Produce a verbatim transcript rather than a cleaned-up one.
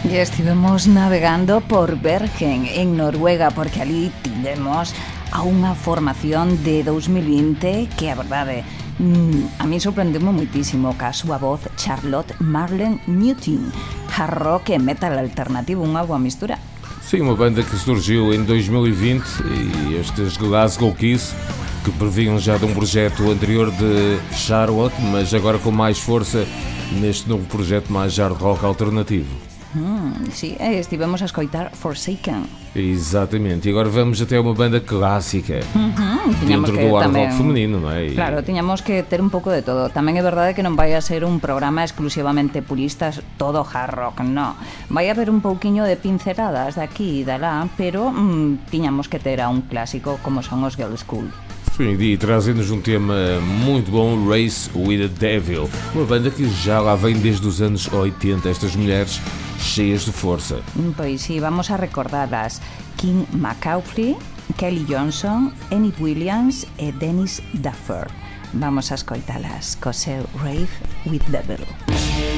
E estivemos navegando por Bergen, en Noruega, porque ali tivemos a unha formación de dous mil vinte que, a verdade, a mí sorprendeu-me moitísimo ca súa voz Charlotte Marlene Newton, hard rock e metal alternativo, unha boa mistura. Sim, uma banda que surgiu em dois mil e vinte e estes Glasgow Kiss, que previnham já de um projeto anterior de Charlotte, mas agora com mais força neste novo projeto mais hard rock alternativo. Hum, sí, estivemos a escoitar Forsaken. Exatamente, e agora vamos até uma banda clássica, uh-huh, dentro do hard rock feminino, não é? E... Claro, tiñamos que ter un pouco de todo. Tamén é verdade que non vai a ser un programa exclusivamente puristas todo hard rock, no. Vai a haber un pouquiño de pinceladas de aquí e de lá, pero mm, tiñamos que ter a un clásico como son os Girls' School. Sim, e trazendo-nos um tema muito bom, Race with the Devil, uma banda que já lá vem desde os anos oitenta, estas mulheres cheias de força. Pois sí, vamos a recordadas: Kim McCauley, Kelly Johnson, Enid Williams e Dennis Duffer. Vamos a escoitalas co seu Rave with the Devil.